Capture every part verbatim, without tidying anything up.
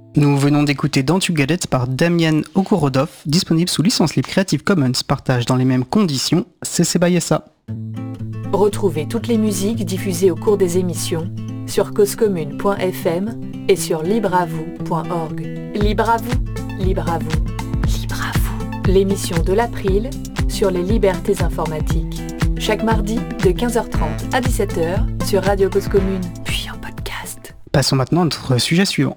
Nous venons d'écouter Don't You Get It par Damien Okorodov, disponible sous licence libre Creative Commons, partage dans les mêmes conditions, C C by S A. Retrouvez toutes les musiques diffusées au cours des émissions sur cause commune point f m et sur libre à vous point org. Libre à vous, libre à vous, libre à vous. L'émission de l'April sur les libertés informatiques. Chaque mardi de quinze heures trente à dix-sept heures sur Radio Cause Commune, puis en podcast. Passons maintenant à notre sujet suivant.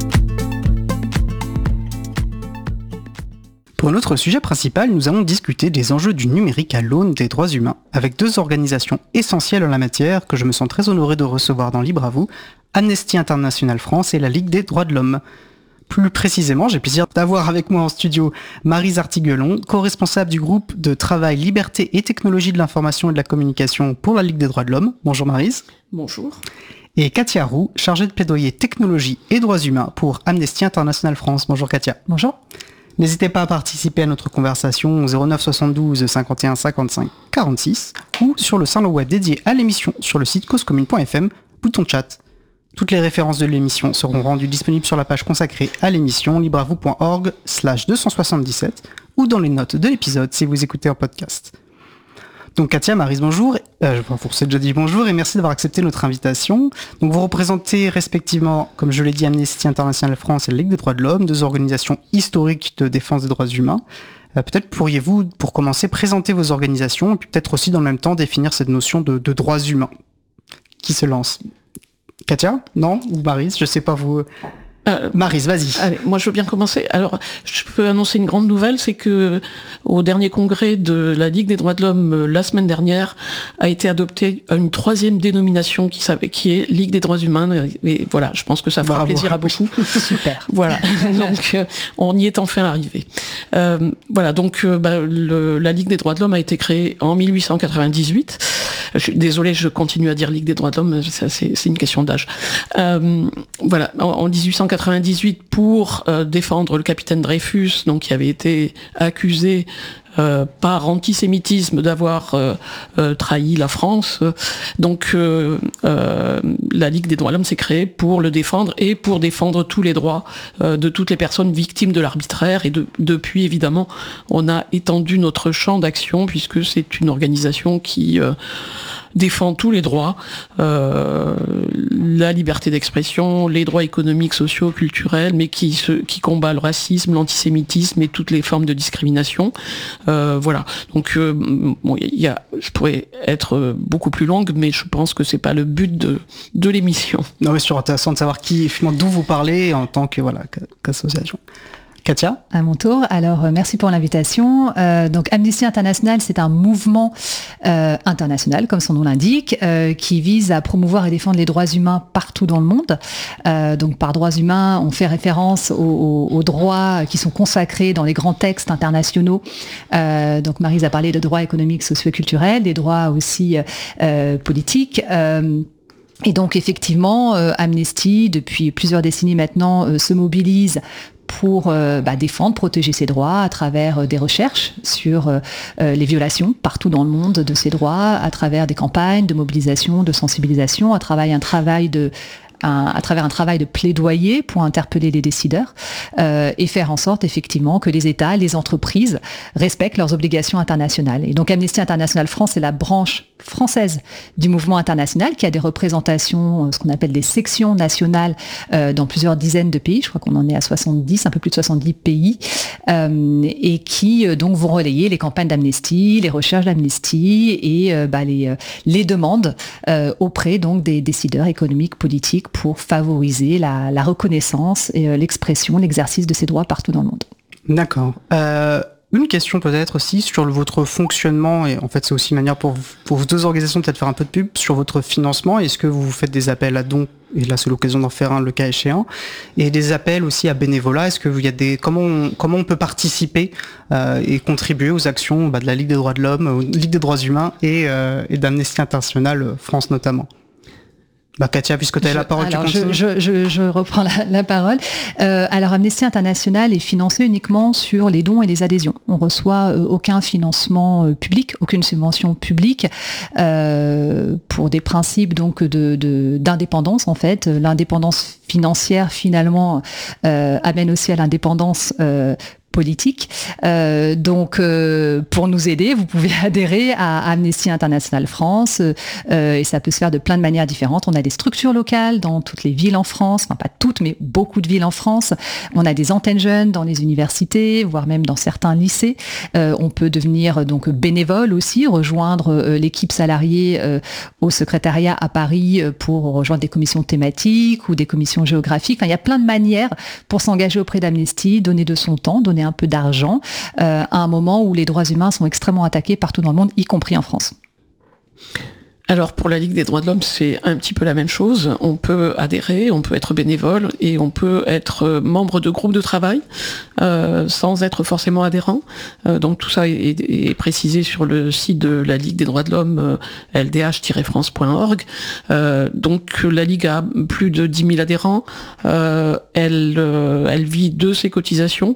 Pour notre sujet principal, nous allons discuter des enjeux du numérique à l'aune des droits humains, avec deux organisations essentielles en la matière que je me sens très honoré de recevoir dans Libre à vous, Amnesty International France et la Ligue des droits de l'homme. Plus précisément, j'ai le plaisir d'avoir avec moi en studio Maryse Artiguelon, co-responsable du groupe de travail Liberté et Technologie de l'information et de la communication pour la Ligue des droits de l'homme. Bonjour Maryse. Bonjour. Et Katia Roux, chargée de plaidoyer technologie et droits humains pour Amnesty International France. Bonjour Katia. Bonjour. N'hésitez pas à participer à notre conversation au zéro neuf soixante-douze cinquante et un cinquante-cinq quarante-six ou sur le salon web dédié à l'émission sur le site cause commune point f m, bouton chat. Toutes les références de l'émission seront rendues disponibles sur la page consacrée à l'émission libre à vous point org slash deux cent soixante-dix-sept ou dans les notes de l'épisode si vous écoutez en podcast. Donc Katia, Maryse, bonjour. Euh, je vous ai déjà dit bonjour et merci d'avoir accepté notre invitation. Donc vous représentez respectivement, comme je l'ai dit, Amnesty International France et la Ligue des droits de l'homme, deux organisations historiques de défense des droits humains. Euh, peut-être pourriez-vous, pour commencer, présenter vos organisations et puis peut-être aussi dans le même temps définir cette notion de, de droits humains. Qui se lance ? Katia ? Non ? Ou Maryse ? Je sais pas vous... Euh, Maryse, vas-y. Allez, moi je veux bien commencer. Alors, je peux annoncer une grande nouvelle, c'est que au dernier congrès de la Ligue des droits de l'homme la semaine dernière a été adoptée une troisième dénomination qui, qui est Ligue des droits humains. Et voilà, je pense que ça fera Bravo. plaisir à beaucoup. Super. Voilà, donc euh, on y est enfin arrivé. Euh, voilà, donc euh, bah, le, la Ligue des droits de l'homme a été créée en mille huit cent quatre-vingt-dix-huit. Je suis désolée, je continue à dire Ligue des droits de l'homme, ça, c'est, c'est une question d'âge. Euh, voilà, en, en dix-huit cent quatre-vingt-dix-huit pour euh, défendre le capitaine Dreyfus, donc qui avait été accusé euh, par antisémitisme d'avoir euh, euh, trahi la France. Donc euh, euh, la Ligue des droits de l'homme s'est créée pour le défendre et pour défendre tous les droits euh, de toutes les personnes victimes de l'arbitraire. Et de, depuis, évidemment, on a étendu notre champ d'action puisque c'est une organisation qui euh, défend tous les droits, euh, la liberté d'expression, les droits économiques, sociaux, culturels, mais qui, se, qui combat le racisme, l'antisémitisme et toutes les formes de discrimination. Euh, voilà. Donc, euh, bon, y a, je pourrais être beaucoup plus longue, mais je pense que c'est pas le but de, de l'émission. Non, mais c'est intéressant de savoir qui, finalement, d'où vous parlez en tant que voilà qu'association. Katia ? À mon tour. Alors, euh, merci pour l'invitation. Euh, donc, Amnesty International, c'est un mouvement euh, international, comme son nom l'indique, euh, qui vise à promouvoir et défendre les droits humains partout dans le monde. Euh, donc, par droits humains, on fait référence aux, aux, aux droits qui sont consacrés dans les grands textes internationaux. Euh, donc, Maryse a parlé de droits économiques, sociaux et culturels, des droits aussi euh, politiques. Euh, et donc, effectivement, euh, Amnesty, depuis plusieurs décennies maintenant, euh, se mobilise pour euh, bah, défendre, protéger ses droits à travers euh, des recherches sur euh, euh, les violations partout dans le monde de ces droits, à travers des campagnes de mobilisation, de sensibilisation, à travers un travail de Un, à travers un travail de plaidoyer pour interpeller les décideurs euh, et faire en sorte effectivement que les États, les entreprises respectent leurs obligations internationales. Et donc Amnesty International France, c'est la branche française du mouvement international qui a des représentations, ce qu'on appelle des sections nationales euh, dans plusieurs dizaines de pays. Je crois qu'on en est à soixante-dix, un peu plus de soixante-dix pays, euh, et qui euh, donc vont relayer les campagnes d'Amnesty, les recherches d'Amnesty et euh, bah, les, euh, les demandes euh, auprès donc des décideurs économiques, politiques, pour favoriser la, la reconnaissance et euh, l'expression, l'exercice de ces droits partout dans le monde. D'accord. Euh, une question peut-être aussi sur le, votre fonctionnement, et en fait c'est aussi une manière pour, pour vos deux organisations peut-être faire un peu de pub sur votre financement. Est-ce que vous faites des appels à dons, et là c'est l'occasion d'en faire un le cas échéant, et des appels aussi à bénévolat? Est-ce que il y a des comment on, comment on peut participer euh, et contribuer aux actions bah, de la Ligue des droits de l'homme, Ligue des droits humains et, euh, et d'Amnesty International France notamment? Bah Katia, puisque tu as la parole, alors, tu je, je, je, je reprends la, la parole. Euh, alors Amnesty International est financé uniquement sur les dons et les adhésions. On reçoit euh, aucun financement euh, public, aucune subvention publique euh, pour des principes donc de, de, d'indépendance en fait. L'indépendance financière finalement euh, amène aussi à l'indépendance euh, politique. Euh, donc, euh, pour nous aider, vous pouvez adhérer à Amnesty International France euh, et ça peut se faire de plein de manières différentes. On a des structures locales dans toutes les villes en France, enfin pas toutes, mais beaucoup de villes en France. On a des antennes jeunes dans les universités, voire même dans certains lycées. Euh, on peut devenir donc bénévole aussi, rejoindre euh, l'équipe salariée euh, au secrétariat à Paris euh, pour rejoindre des commissions thématiques ou des commissions géographiques. Enfin, il y a plein de manières pour s'engager auprès d'Amnesty, donner de son temps, donner un peu d'argent euh, à un moment où les droits humains sont extrêmement attaqués partout dans le monde, y compris en France. Alors pour la Ligue des droits de l'homme, c'est un petit peu la même chose. On peut adhérer, on peut être bénévole et on peut être membre de groupes de travail euh, sans être forcément adhérent. Euh, donc tout ça est, est précisé sur le site de la Ligue des droits de l'homme, euh, l d h tiret france point org. Euh, donc la Ligue a plus de dix mille adhérents. Euh, elle, euh, elle vit de ses cotisations.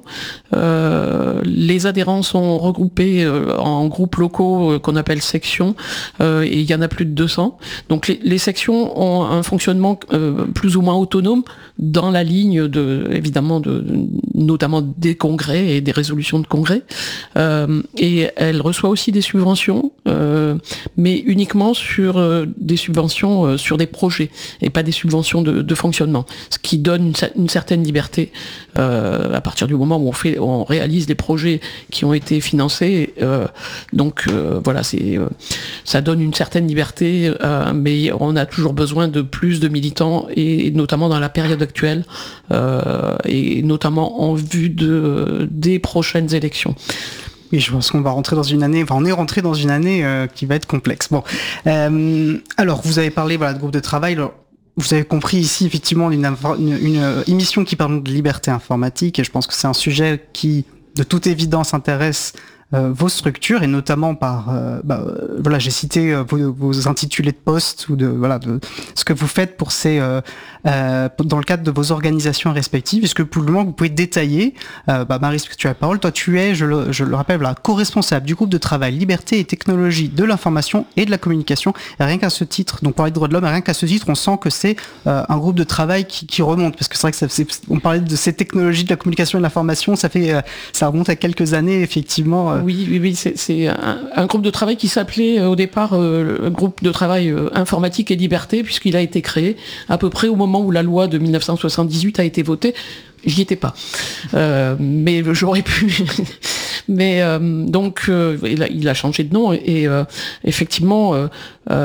Euh, les adhérents sont regroupés euh, en groupes locaux euh, qu'on appelle sections euh, et il y en a plus de deux cents. Donc les, les sections ont un fonctionnement euh, plus ou moins autonome dans la ligne de, évidemment, de, notamment des congrès et des résolutions de congrès. Euh, et elle reçoit aussi des subventions, euh, mais uniquement sur euh, des subventions euh, sur des projets et pas des subventions de, de fonctionnement. Ce qui donne une, une certaine liberté euh, à partir du moment où on fait, on réalise des projets qui ont été financés. Euh, donc euh, voilà, c'est, euh, ça donne une certaine liberté. Euh, mais on a toujours besoin de plus de militants et notamment dans la période actuelle euh, et notamment en vue de, des prochaines élections. Oui, je pense qu'on va rentrer dans une année, enfin on est rentré dans une année euh, qui va être complexe. Bon, euh, alors vous avez parlé voilà, de groupe de travail. Alors, vous avez compris ici effectivement une, une, une émission qui parle de liberté informatique et je pense que c'est un sujet qui, de toute évidence, intéresse Euh, vos structures et notamment par euh, bah, euh, voilà j'ai cité euh, vos, vos intitulés de poste ou de voilà de ce que vous faites pour ces euh, euh, dans le cadre de vos organisations respectives. Est-ce que pour le moment vous pouvez détailler euh, bah, Marie, tu as la parole. Toi tu es, je le, je le rappelle, la co-responsable du groupe de travail Liberté et Technologie de l'information et de la communication. Et rien qu'à ce titre, donc parler de droits de l'homme, rien qu'à ce titre on sent que c'est euh, un groupe de travail qui, qui remonte parce que c'est vrai que ça, c'est, on parlait de ces technologies de la communication et de l'information, ça fait euh, ça remonte à quelques années effectivement. Euh, Oui, oui, oui, c'est, c'est un, un groupe de travail qui s'appelait euh, au départ euh, le groupe de travail euh, informatique et liberté, puisqu'il a été créé à peu près au moment où la loi de dix-neuf cent soixante-dix-huit a été votée. J'y étais pas, euh, mais j'aurais pu. mais euh, donc euh, il, a, il a changé de nom et euh, effectivement, euh,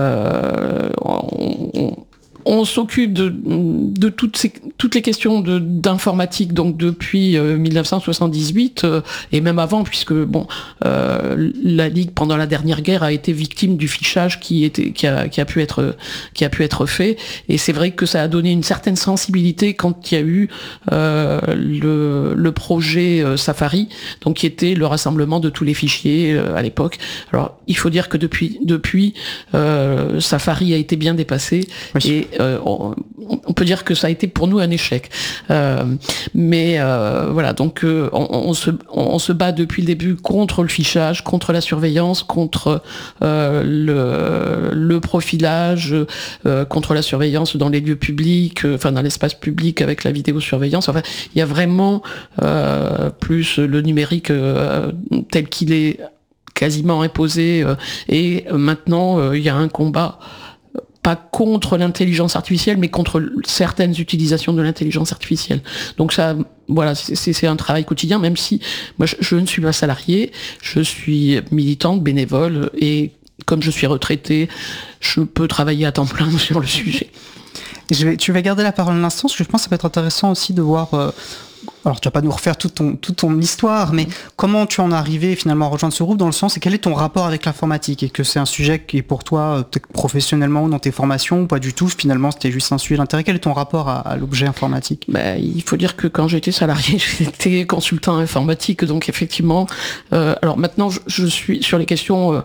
euh, on, on, on s'occupe de, de toutes, ces, toutes les questions de, d'informatique donc depuis euh, dix-neuf cent soixante-dix-huit euh, et même avant puisque bon euh, la Ligue pendant la dernière guerre a été victime du fichage qui était qui a, qui a pu être qui a pu être fait et c'est vrai que ça a donné une certaine sensibilité quand il y a eu euh, le, le projet euh, Safari donc qui était le rassemblement de tous les fichiers euh, à l'époque. Alors il faut dire que depuis depuis euh, Safari a été bien dépassé oui. et Euh, on, on peut dire que ça a été pour nous un échec. Euh, mais euh, voilà, donc euh, on, on, se, on se bat depuis le début contre le fichage, contre la surveillance, contre euh, le, le profilage, euh, contre la surveillance dans les lieux publics, euh, enfin dans l'espace public avec la vidéosurveillance. Enfin, il y a vraiment euh, plus le numérique euh, tel qu'il est quasiment imposé. Euh, et maintenant, euh, il y a un combat pas contre l'intelligence artificielle, mais contre certaines utilisations de l'intelligence artificielle. Donc ça, voilà, c'est, c'est un travail quotidien, même si moi je, je ne suis pas salariée, je suis militante, bénévole, et comme je suis retraitée, je peux travailler à temps plein sur le sujet. Je vais, tu vas garder la parole un instant, parce que je pense que ça peut être intéressant aussi de voir... Euh Alors, tu vas pas nous refaire toute ton, toute ton histoire, mais comment tu en es arrivé finalement à rejoindre ce groupe dans le sens, et quel est ton rapport avec l'informatique? Et que c'est un sujet qui est pour toi, peut-être professionnellement ou dans tes formations, ou pas du tout, finalement c'était juste un sujet d'intérêt. Quel est ton rapport à, à l'objet informatique? Bah, il faut dire que quand j'étais salarié, j'étais consultant informatique, donc effectivement, euh, alors maintenant je, je suis sur les questions... Euh,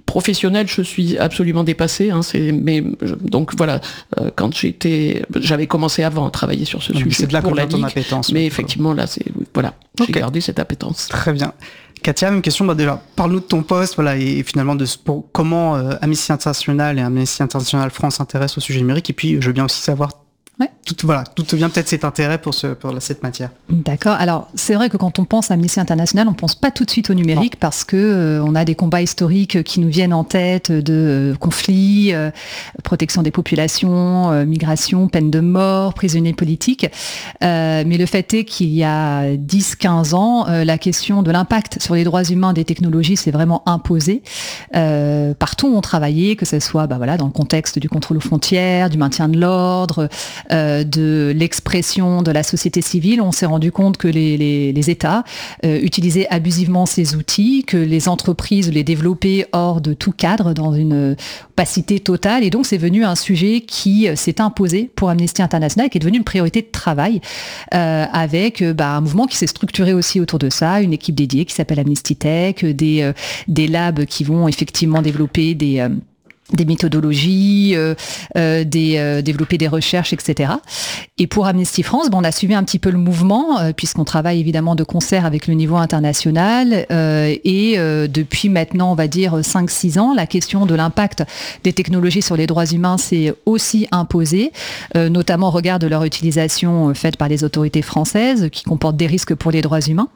professionnel, je suis absolument dépassée. Hein, c'est, mais donc voilà, euh, quand j'étais, j'avais commencé avant à travailler sur ce donc sujet c'est de là pour qu'on la a ton Ligue, appétence. mais effectivement là, c'est voilà, okay. J'ai gardé cette appétence. Très bien. Katia, même question, bah déjà, parle-nous de ton poste, voilà, et, et finalement de pour, comment euh, Amnesty International et Amnesty International France s'intéressent au sujet numérique, et puis je veux bien aussi savoir Ouais. Tout, voilà, tout vient peut-être cet intérêt pour, ce, pour cette matière. D'accord. Alors, c'est vrai que quand on pense à Amnesty International, on ne pense pas tout de suite au numérique non. parce que euh, on a des combats historiques qui nous viennent en tête de euh, conflits, euh, protection des populations, euh, migration, peine de mort, prisonniers politiques. Euh, mais le fait est qu'il y a dix quinze ans, euh, la question de l'impact sur les droits humains des technologies s'est vraiment imposée. Euh, partout où on travaillait, que ce soit bah, voilà, dans le contexte du contrôle aux frontières, du maintien de l'ordre, Euh, de l'expression de la société civile, on s'est rendu compte que les, les, les États euh, utilisaient abusivement ces outils, que les entreprises les développaient hors de tout cadre, dans une opacité totale, et donc c'est devenu un sujet qui euh, s'est imposé pour Amnesty International, qui est devenu une priorité de travail, euh, avec euh, bah, un mouvement qui s'est structuré aussi autour de ça, une équipe dédiée qui s'appelle Amnesty Tech, des, euh, des labs qui vont effectivement développer des... Euh, des méthodologies, euh, euh, des, euh, développer des recherches, et cetera. Et pour Amnesty France, bon, on a suivi un petit peu le mouvement, euh, puisqu'on travaille évidemment de concert avec le niveau international, euh, et euh, depuis maintenant, on va dire, cinq six ans, la question de l'impact des technologies sur les droits humains s'est aussi imposée, euh, notamment au regard de leur utilisation euh, faite par les autorités françaises, qui comportent des risques pour les droits humains.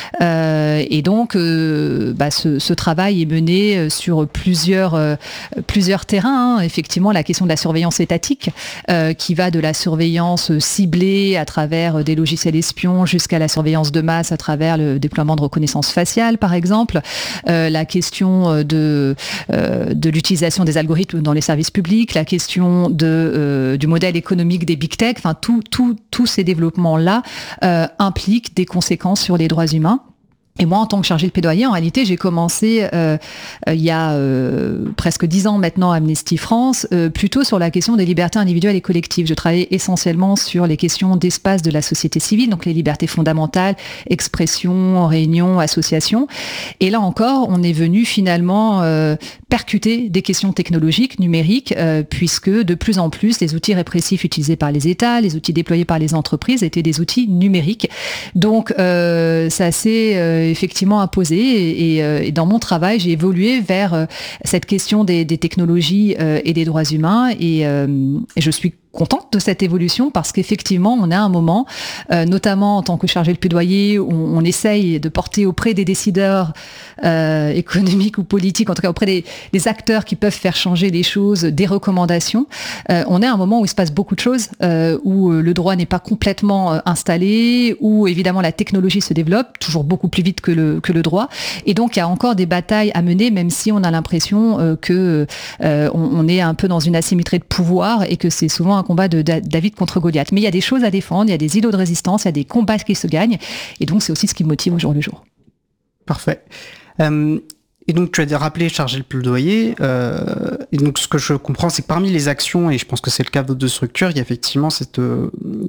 Euh, et donc, euh, bah, ce, ce travail est mené sur plusieurs, euh, plusieurs plusieurs terrains, hein. Effectivement, la question de la surveillance étatique, euh, qui va de la surveillance ciblée à travers des logiciels espions jusqu'à la surveillance de masse à travers le déploiement de reconnaissance faciale, par exemple, euh, la question de, euh, de l'utilisation des algorithmes dans les services publics, la question de, euh, du modèle économique des big tech, enfin, tout, tout, tous ces développements-là euh, impliquent des conséquences sur les droits humains. Et moi, en tant que chargée de plaidoyer, en réalité, j'ai commencé euh, euh, il y a euh, presque dix ans maintenant à Amnesty France, euh, plutôt sur la question des libertés individuelles et collectives. Je travaillais essentiellement sur les questions d'espace de la société civile, donc les libertés fondamentales, expression, réunion, association. Et là encore, on est venu finalement euh, percuter des questions technologiques, numériques, euh, puisque de plus en plus, les outils répressifs utilisés par les États, les outils déployés par les entreprises étaient des outils numériques. Donc, euh, ça s'est euh, effectivement imposé et, et, et dans mon travail, j'ai évolué vers euh, cette question des, des technologies euh, et des droits humains et, euh, et je suis contente de cette évolution parce qu'effectivement, on a un moment, euh, notamment en tant que chargé de plaidoyer, où on, on essaye de porter auprès des décideurs euh, économiques ou politiques, en tout cas auprès des, des acteurs qui peuvent faire changer les choses, des recommandations. Euh, on est à un moment où il se passe beaucoup de choses, euh, où le droit n'est pas complètement euh, installé, où évidemment la technologie se développe, toujours beaucoup plus vite que le, que le droit. Et donc, il y a encore des batailles à mener, même si on a l'impression euh, que euh, on, on est un peu dans une asymétrie de pouvoir et que c'est souvent un combat de David contre Goliath. Mais il y a des choses à défendre, il y a des îlots de résistance, il y a des combats qui se gagnent. Et donc, c'est aussi ce qui me motive au jour le jour. Parfait. Euh, et donc, tu as rappelé charger le plaidoyer. Euh, et donc, ce que je comprends, c'est que parmi les actions, et je pense que c'est le cas d'autres structures, il y a effectivement cette... Euh,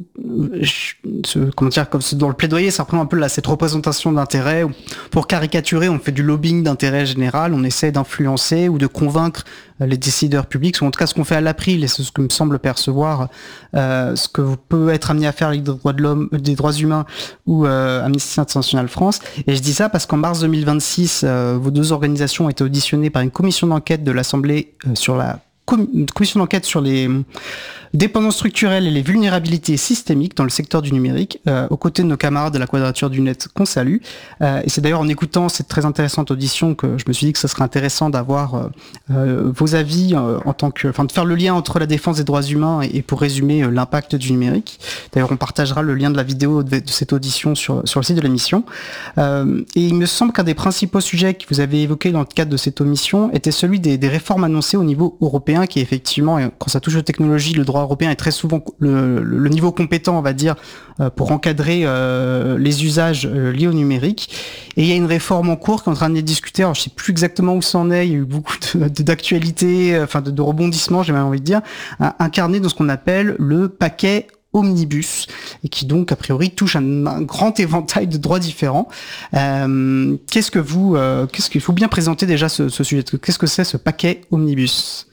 ce, comment dire, comme dans le plaidoyer, ça représente un peu là, cette représentation d'intérêt. Pour caricaturer, on fait du lobbying d'intérêt général, on essaie d'influencer ou de convaincre les décideurs publics, ou en tout cas ce qu'on fait à l'April, et c'est ce que me semble percevoir, euh, ce que vous peut être amené à faire avec des droits de l'homme, des droits humains ou euh, Amnesty International France. Et je dis ça parce qu'en mars deux mille vingt-six, euh, vos deux organisations ont été auditionnées par une commission d'enquête de l'Assemblée euh, sur la com- commission d'enquête sur les dépendances structurelles et les vulnérabilités systémiques dans le secteur du numérique, euh, aux côtés de nos camarades de la Quadrature du Net qu'on salue. Euh, et c'est d'ailleurs en écoutant cette très intéressante audition que je me suis dit que ce serait intéressant d'avoir euh, euh, vos avis euh, en tant que, enfin, de faire le lien entre la défense des droits humains et, et pour résumer euh, l'impact du numérique. D'ailleurs, on partagera le lien de la vidéo de, de cette audition sur sur le site de l'émission. Euh, et il me semble qu'un des principaux sujets que vous avez évoqués dans le cadre de cette omission était celui des, des réformes annoncées au niveau européen, qui est effectivement, quand ça touche aux technologies, le droit européen est très souvent le, le, le niveau compétent, on va dire, euh, pour encadrer euh, les usages euh, liés au numérique. Et il y a une réforme en cours qui est en train de discuter. Alors, je sais plus exactement où ça en est. Il y a eu beaucoup de, de, d'actualités, enfin de, de rebondissements, j'ai même envie de dire, hein, incarné dans ce qu'on appelle le paquet Omnibus. et qui donc a priori touche un, un grand éventail de droits différents. Euh, qu'est-ce que vous, euh, qu'est-ce qu'il faut bien présenter déjà ce, ce sujet? Qu'est-ce que c'est ce paquet omnibus?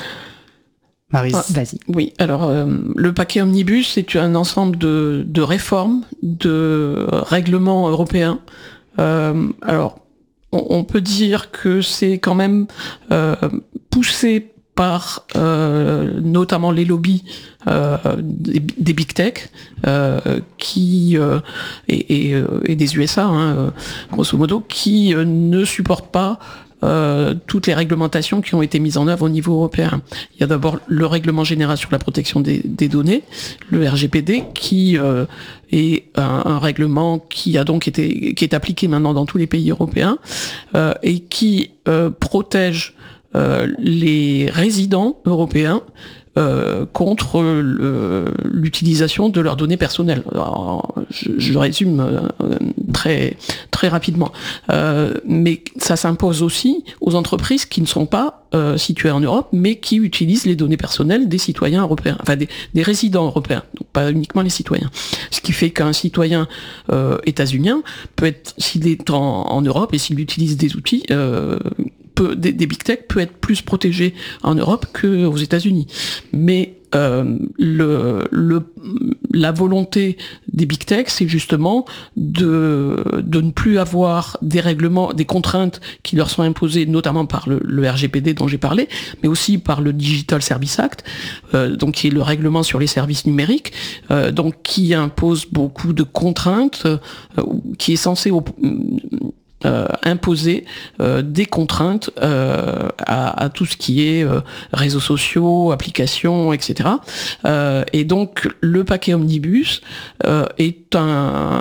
Maryse. Oh, vas-y. Oui, alors euh, le paquet omnibus, c'est un ensemble de, de réformes, de règlements européens. Euh, alors, on, on peut dire que c'est quand même euh, poussé par euh, notamment les lobbies euh, des, des big tech euh, qui euh, et, et, et des U S A, hein, grosso modo, qui euh, ne supportent pas Euh, toutes les réglementations qui ont été mises en œuvre au niveau européen. Il y a d'abord le règlement général sur la protection des, des données, le R G P D, qui euh, est un, un règlement qui a donc été qui est appliqué maintenant dans tous les pays européens euh, et qui euh, protège euh, les résidents européens Euh, contre le, l'utilisation de leurs données personnelles. Alors, je, je résume euh, très très rapidement, euh, mais ça s'impose aussi aux entreprises qui ne sont pas euh, situées en Europe, mais qui utilisent les données personnelles des citoyens européens, enfin des, des résidents européens, donc pas uniquement les citoyens. Ce qui fait qu'un citoyen euh, états-unien peut être, s'il est en, en Europe et s'il utilise des outils euh, Peut, des, des big tech peut être plus protégé en Europe qu'aux États-Unis. Mais euh, le, le, la volonté des big tech, c'est justement de, de ne plus avoir des règlements, des contraintes qui leur sont imposées, notamment par le, le R G P D dont j'ai parlé, mais aussi par le Digital Service Act, euh, donc qui est le règlement sur les services numériques, euh, donc qui impose beaucoup de contraintes, euh, qui est censé au, Euh, imposer euh, des contraintes euh, à, à tout ce qui est euh, réseaux sociaux, applications, et cetera. Euh, et donc le paquet omnibus euh, est un,